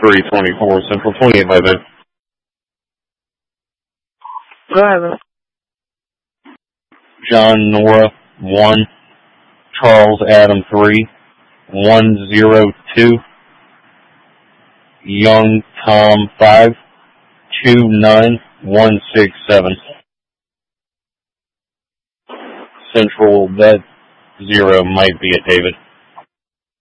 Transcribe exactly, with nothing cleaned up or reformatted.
three twenty-four Central, twenty-eight by then. Go ahead. John Nora one, Charles Adam three, one zero two, Young Tom five, two nine one six seven. Central, that zero might be at David.